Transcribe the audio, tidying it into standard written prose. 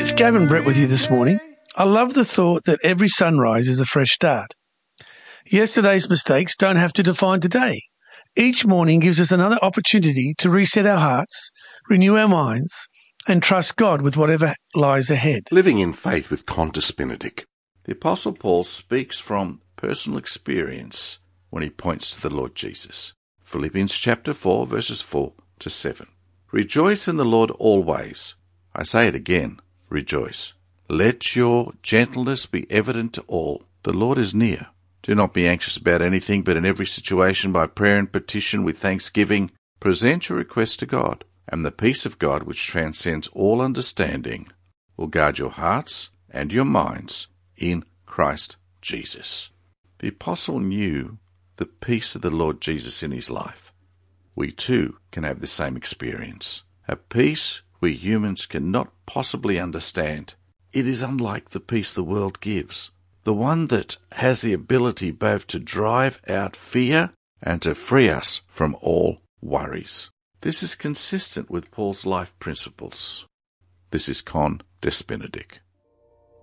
It's Gavin Brett with you this morning. I love the thought that every sunrise is a fresh start. Yesterday's mistakes don't have to define today. Each morning gives us another opportunity to reset our hearts, renew our minds, and trust God with whatever lies ahead. Living in faith with Qantas Benedict. The Apostle Paul speaks from personal experience when he points to the Lord Jesus. Philippians chapter 4, verses 4 to 7. Rejoice in the Lord always. I say it again, rejoice. Let your gentleness be evident to all. The Lord is near. Do not be anxious about anything, but in every situation by prayer and petition with thanksgiving, present your requests to God, and the peace of God which transcends all understanding will guard your hearts and your minds in Christ Jesus. The apostle knew the peace of the Lord Jesus in his life. We too can have the same experience. A peace we humans cannot possibly understand. It is unlike the peace the world gives, the one that has the ability both to drive out fear and to free us from all worries. This is consistent with Paul's life principles. This is Qantas Benedict.